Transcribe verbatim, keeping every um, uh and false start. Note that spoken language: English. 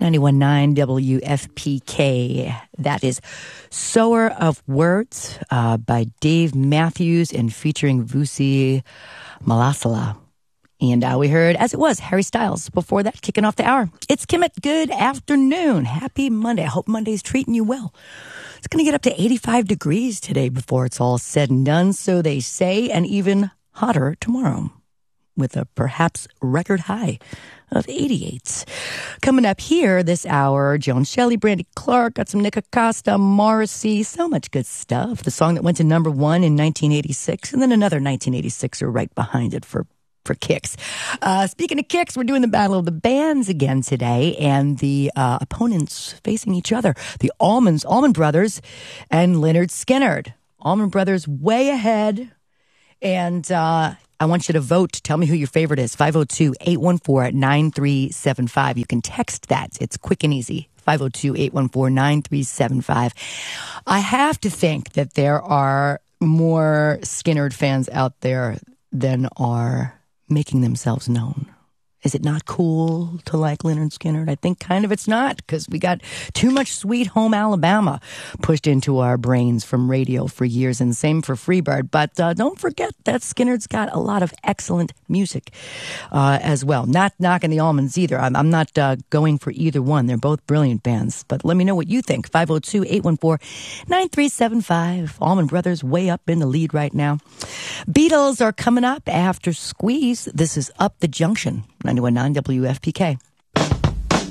ninety-one point nine W F P K. That is Sower of Words uh, by Dave Matthews and featuring Vusi Malasala. And uh, we heard, as it was, Harry Styles before that, kicking off the hour. It's Kimmit. Good afternoon. Happy Monday. I hope Monday's treating you well. It's going to get up to eighty-five degrees today before it's all said and done, so they say, and even hotter tomorrow with a perhaps record high of eighty-eight. Coming up here this hour, Joan Shelley, Brandy Clark, got some Nick Acosta, Morrissey, so much good stuff. The song that went to number one in nineteen eighty-six, and then another nineteen eighty-sixer right behind it for for kicks. Uh, speaking of kicks, we're doing the Battle of the Bands again today, and the uh, opponents facing each other, the Allmans, Allman Brothers and Lynyrd Skynyrd. Allman Brothers way ahead, and uh, I want you to vote. Tell me who your favorite is. five oh two, eight one four, nine three seven five. You can text that. It's quick and easy. five oh two, eight one four, nine three seven five. I have to think that there are more Skynyrd fans out there than are making themselves known. Is it not cool to like Lynyrd Skynyrd? I think kind of it's not, because we got too much Sweet Home Alabama pushed into our brains from radio for years, and same for Freebird. But uh, don't forget that Skynyrd's got a lot of excellent music uh, as well. Not knocking the Allmans either. I'm, I'm not uh, going for either one. They're both brilliant bands. But let me know what you think. five oh two, eight one four, nine three seven five. Allman Brothers way up in the lead right now. Beatles are coming up after Squeeze. This is Up the Junction. ninety-one point nine W F P K.